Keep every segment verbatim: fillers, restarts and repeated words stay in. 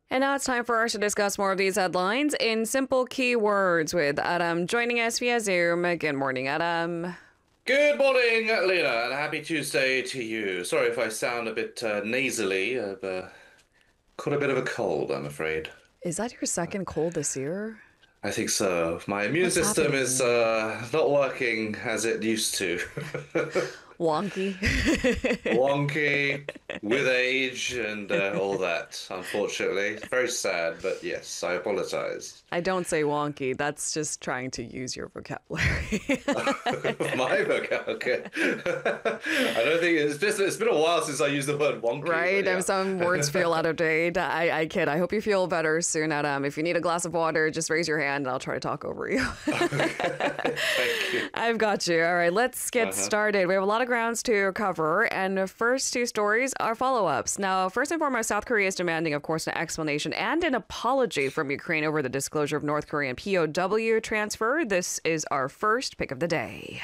And now it's time for us to discuss more of these headlines in simple keywords with Adam joining us via Zoom. Good morning, Adam. Good morning, Lena, and happy Tuesday to you. Sorry if I sound a bit uh, nasally. I've uh, caught a bit of a cold, I'm afraid. Is that your second cold this year? I think so. My immune What's system is happening? uh, not working as it used to. Wonky. Wonky, with age, and uh, all that, unfortunately. Very sad, but yes, I apologize. I don't say wonky. That's just trying to use your vocabulary. My vocab, okay. I don't think it's just, it's been a while since I used the word wonky. Right? But And yeah. some words feel out of date. I, I kid. I hope you feel better soon, Adam. If you need a glass of water, just raise your hand and I'll try to talk over you. Thank you. I've got you. All right, let's get Uh-huh. started. We have a lot of grounds to cover, and the first two stories are follow-ups. Now, first and foremost, South Korea is demanding, of course, an explanation and an apology from Ukraine over the disclosure of North Korean P O W transfer. This is our first pick of the day.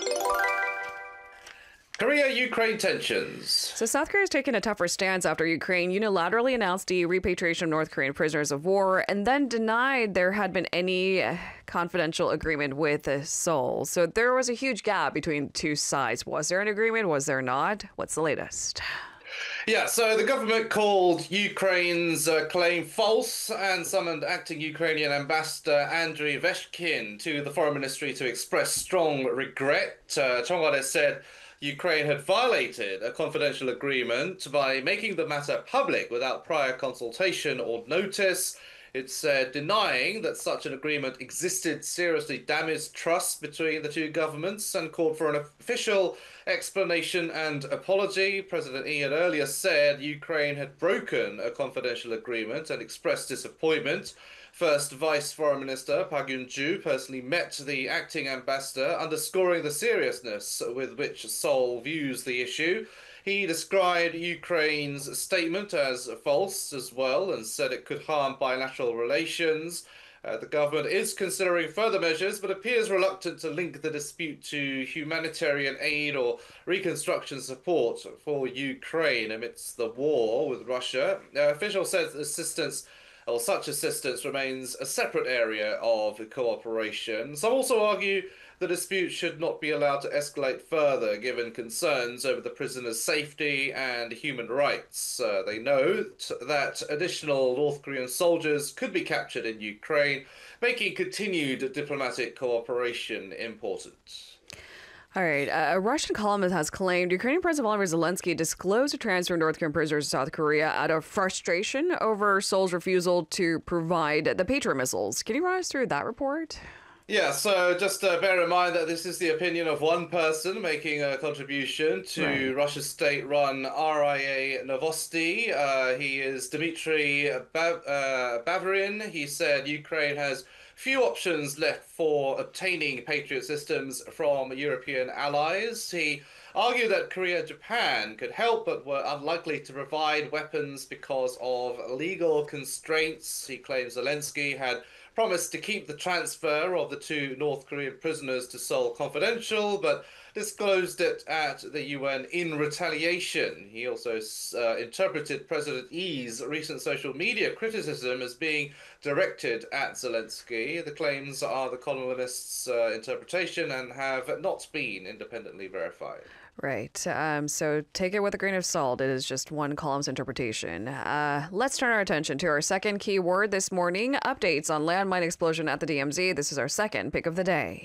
Korea-Ukraine tensions. So South Korea has taken a tougher stance after Ukraine unilaterally announced the repatriation of North Korean prisoners of war and then denied there had been any uh, confidential agreement with uh, Seoul. So there was a huge gap between the two sides. Was there an agreement? Was there not? What's the latest? Yeah, so the government called Ukraine's uh, claim false and summoned acting Ukrainian ambassador Andriy Veshkin to the foreign ministry to express strong regret. Uh, Cheongwon said Ukraine had violated a confidential agreement by making the matter public without prior consultation or notice. It said denying that such an agreement existed seriously damaged trust between the two governments and called for an official explanation and apology. President Lee had earlier said Ukraine had broken a confidential agreement and expressed disappointment. First Vice Foreign Minister Park Yun-ju personally met the acting ambassador, underscoring the seriousness with which Seoul views the issue. He described Ukraine's statement as false as well and said it could harm bilateral relations. Uh, the government is considering further measures but appears reluctant to link the dispute to humanitarian aid or reconstruction support for Ukraine amidst the war with Russia. Uh, officials said assistance or such assistance remains a separate area of cooperation. Some also argue the dispute should not be allowed to escalate further, given concerns over the prisoners' safety and human rights. Uh, they note that additional North Korean soldiers could be captured in Ukraine, making continued diplomatic cooperation important. All right. Uh, a Russian columnist has claimed Ukrainian President Volodymyr Zelensky disclosed a transfer of North Korean prisoners to South Korea out of frustration over Seoul's refusal to provide the Patriot missiles. Can you run us through that report? Yeah, so just uh, bear in mind that this is the opinion of one person making a contribution to Right. Russia's state-run R I A Novosti. Uh, he is Dmitry Bav- uh, Bavarin. He said Ukraine has few options left for obtaining Patriot systems from European allies. He argued that Korea and Japan could help but were unlikely to provide weapons because of legal constraints. He claims Zelensky had promised to keep the transfer of the two North Korean prisoners to Seoul confidential, but disclosed it at the U N in retaliation. He also uh, interpreted President Lee's recent social media criticism as being directed at Zelensky. The claims are the columnist's uh, interpretation and have not been independently verified. Right. Um, so take it with a grain of salt. It is just one column's interpretation. Uh, let's turn our attention to our second key word this morning. Updates on landmine explosion at the D M Z. This is our second pick of the day.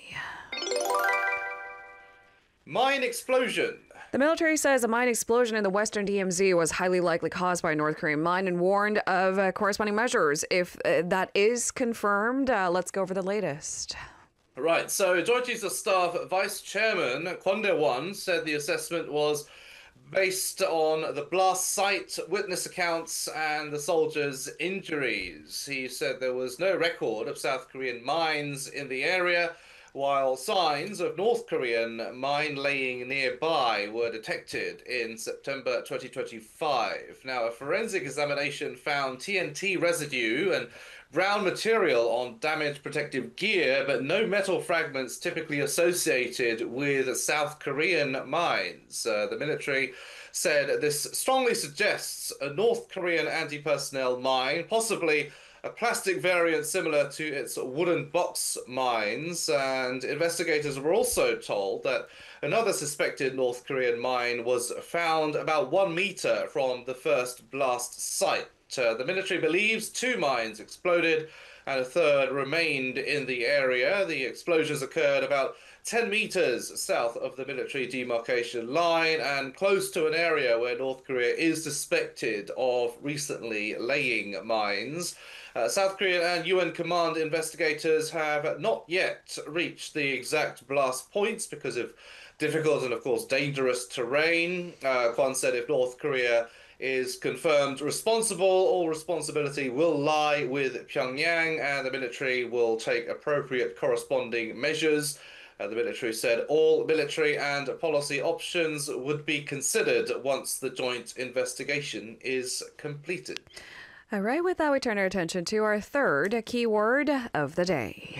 Mine explosion. The military says a mine explosion in the western D M Z was highly likely caused by a North Korean mine and warned of uh, corresponding measures. If uh, that is confirmed, uh, let's go over the latest. Right, so Joint Chiefs of Staff Vice Chairman Kwon Dae-won said the assessment was based on the blast site, witness accounts, and the soldiers' injuries. He said there was no record of South Korean mines in the area, while signs of North Korean mine laying nearby were detected in September twenty twenty-five. Now, a forensic examination found T N T residue and brown material on damaged protective gear, but no metal fragments typically associated with South Korean mines. Uh, the military said this strongly suggests a North Korean anti-personnel mine, possibly a plastic variant similar to its wooden box mines. And investigators were also told that another suspected North Korean mine was found about one meter from the first blast site. Uh, the military believes two mines exploded and a third remained in the area. The explosions occurred about ten meters south of the military demarcation line and close to an area where North Korea is suspected of recently laying mines. Uh, South Korean and U N command investigators have not yet reached the exact blast points because of difficult and, of course, dangerous terrain. Uh, Kwon said if North Korea is confirmed responsible, all responsibility will lie with Pyongyang and the military will take appropriate corresponding measures. Uh, the military said all military and policy options would be considered once the joint investigation is completed. All right, with that, we turn our attention to our third keyword of the day.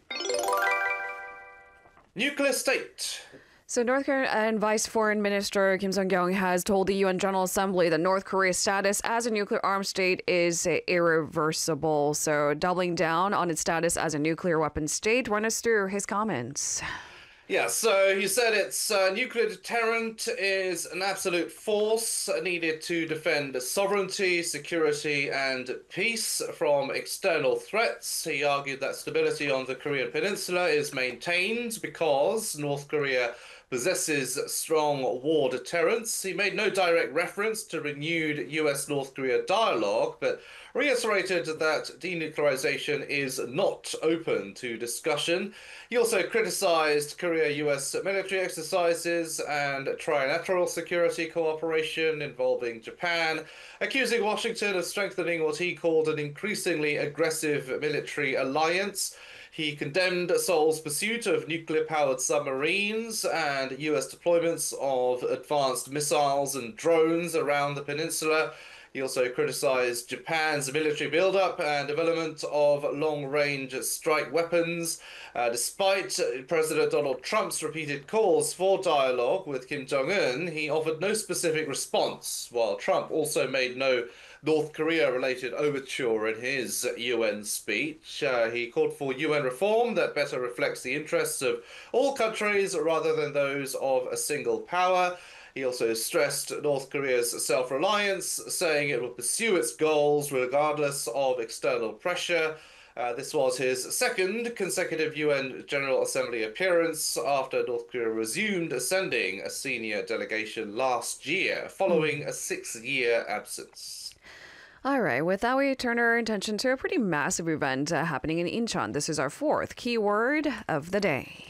Nuclear state. So North Korean Vice Foreign Minister Kim Sung-kyung has told the U N General Assembly that North Korea's status as a nuclear armed state is irreversible. So doubling down on its status as a nuclear weapon state. Run us through his comments. Yeah, so he said its uh, nuclear deterrent is an absolute force needed to defend sovereignty, security, and peace from external threats. He argued that stability on the Korean Peninsula is maintained because North Korea possesses strong war deterrence. He made no direct reference to renewed U S North Korea dialogue, but reiterated that denuclearization is not open to discussion. He also criticized Korea-U S military exercises and trilateral security cooperation involving Japan, accusing Washington of strengthening what he called an increasingly aggressive military alliance. He condemned Seoul's pursuit of nuclear-powered submarines and U S deployments of advanced missiles and drones around the peninsula. He also criticized Japan's military buildup and development of long-range strike weapons. Uh, despite President Donald Trump's repeated calls for dialogue with Kim Jong-un, he offered no specific response, while Trump also made no North Korea-related overture in his U N speech. Uh, he called for U N reform that better reflects the interests of all countries rather than those of a single power. He also stressed North Korea's self-reliance, saying it will pursue its goals regardless of external pressure. Uh, this was his second consecutive U N General Assembly appearance after North Korea resumed sending a senior delegation last year, following a six-year absence. All right, with that, we turn our attention to a pretty massive event uh, happening in Incheon. This is our fourth keyword of the day.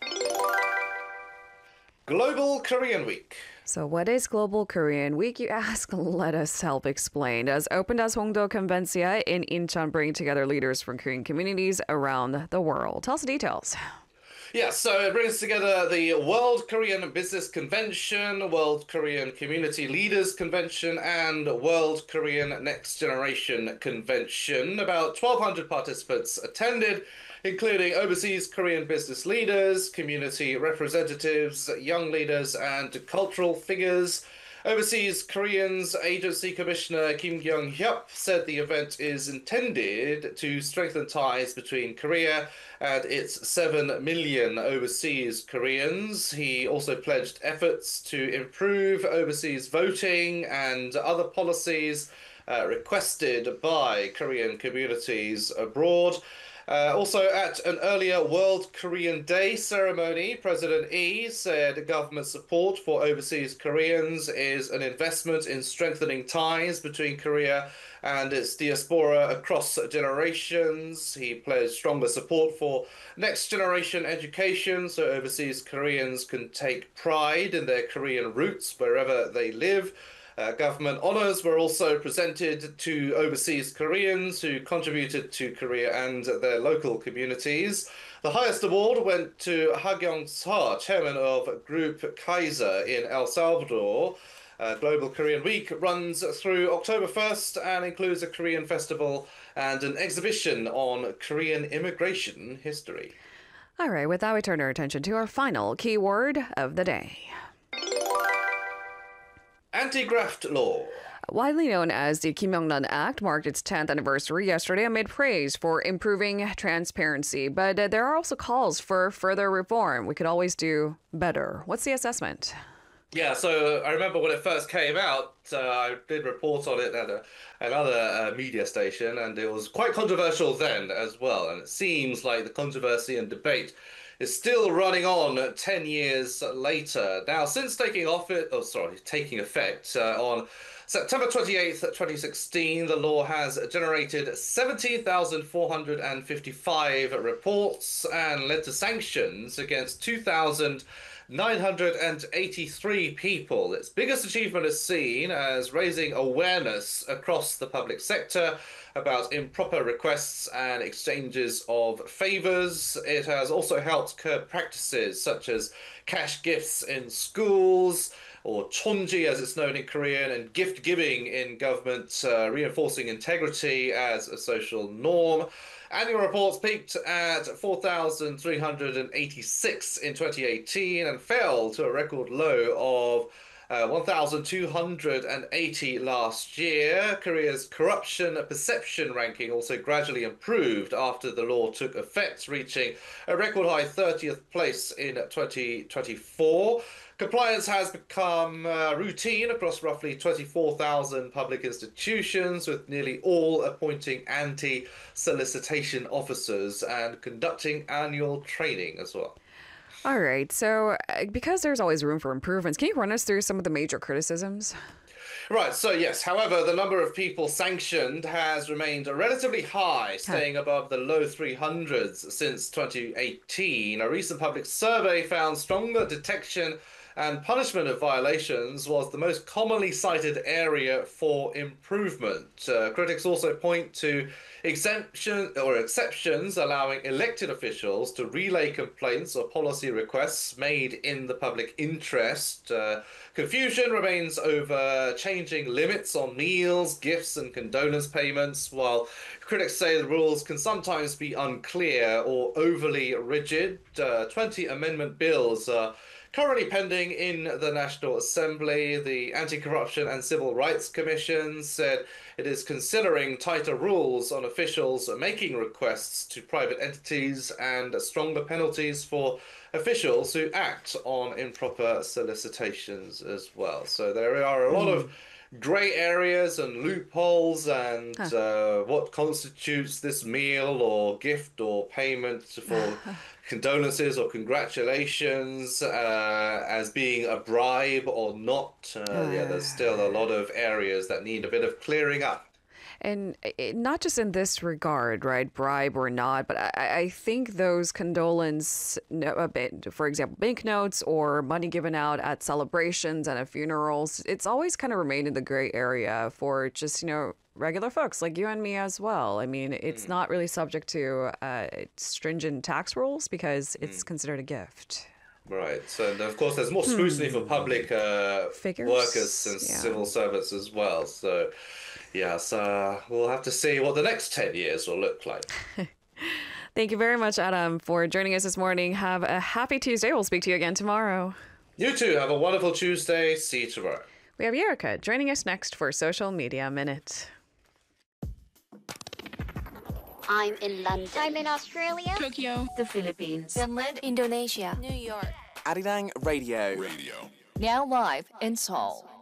Global Korean Week. So what is Global Korean Week, you ask? Let us help explain. As opened as Hongdo Conventia in Incheon, bringing together leaders from Korean communities around the world. Tell us the details. Yeah, so it brings together the World Korean Business Convention, World Korean Community Leaders Convention, and World Korean Next Generation Convention. About twelve hundred participants attended, including overseas Korean business leaders, community representatives, young leaders, and cultural figures. Overseas Koreans Agency Commissioner Kim Kyung-hyup said the event is intended to strengthen ties between Korea and its seven million overseas Koreans. He also pledged efforts to improve overseas voting and other policies uh, requested by Korean communities abroad. Uh, also, at an earlier World Korean Day ceremony, President Lee said government support for overseas Koreans is an investment in strengthening ties between Korea and its diaspora across generations. He pledged stronger support for next generation education so overseas Koreans can take pride in their Korean roots wherever they live. Uh, government honours were also presented to overseas Koreans who contributed to Korea and their local communities. The highest award went to Ha Kyung-seo, chairman of Group Kaiser in El Salvador. Uh, Global Korean Week runs through October first and includes a Korean festival and an exhibition on Korean immigration history. All right, with that, we turn our attention to our final keyword of the day. Anti-graft law. Widely known as the Kim Young-nan Act, marked its tenth anniversary yesterday amid praise for improving transparency. But uh, there are also calls for further reform. We could always do better. What's the assessment? Yeah, so I remember when it first came out, uh, I did report on it at a, another uh, media station, and it was quite controversial then as well. And it seems like the controversy and debate is still running on ten years later. Now, since taking off it, oh, sorry, taking effect uh, on September twenty-eighth, twenty sixteen, the law has generated seventy thousand four hundred fifty-five reports and led to sanctions against two thousand nine hundred eighty-three people. Its biggest achievement is seen as raising awareness across the public sector about improper requests and exchanges of favors. It has also helped curb practices such as cash gifts in schools, or chonji as it's known in Korean, and gift giving in government, uh, reinforcing integrity as a social norm. Annual reports peaked at four thousand three hundred eighty-six in twenty eighteen and fell to a record low of uh, one thousand two hundred eighty last year. Korea's corruption perception ranking also gradually improved after the law took effect, reaching a record high thirtieth place in twenty twenty-four. Compliance has become uh, routine across roughly twenty-four thousand public institutions, with nearly all appointing anti-solicitation officers and conducting annual training as well. All right, so uh, because there's always room for improvements, can you run us through some of the major criticisms? Right, so yes, however, the number of people sanctioned has remained relatively high, staying huh. above the low three hundreds since twenty eighteen. A recent public survey found stronger detection and punishment of violations was the most commonly cited area for improvement. Uh, critics also point to exemption or exceptions allowing elected officials to relay complaints or policy requests made in the public interest. Uh, confusion remains over changing limits on meals, gifts, and condolence payments, while critics say the rules can sometimes be unclear or overly rigid. Uh, twenty amendment bills are currently pending in the National Assembly. The Anti-Corruption and Civil Rights Commission said it is considering tighter rules on officials making requests to private entities and stronger penalties for officials who act on improper solicitations as well. So there are a lot mm. of grey areas and loopholes, and huh. uh, what constitutes this meal or gift or payment for condolences or congratulations uh, as being a bribe or not. Uh, uh, yeah, there's still a lot of areas that need a bit of clearing up. And it, not just in this regard, right, bribe or not, but I, I think those condolence, for example, banknotes or money given out at celebrations and at funerals, it's always kind of remained in the gray area for just, you know, regular folks like you and me as well. I mean, it's mm. not really subject to uh, stringent tax rules because it's mm. considered a gift. Right. So, and of course, there's more scrutiny hmm. for public uh, workers and yeah. civil servants as well. So, yes, uh, we'll have to see what the next ten years will look like. Thank you very much, Adam, for joining us this morning. Have a happy Tuesday. We'll speak to you again tomorrow. You too. Have a wonderful Tuesday. See you tomorrow. We have Erica joining us next for Social Media Minute. I'm in London. I'm in Australia. Tokyo. The Philippines. Finland. Indonesia. New York. Arirang Radio. Radio. Now live in Seoul.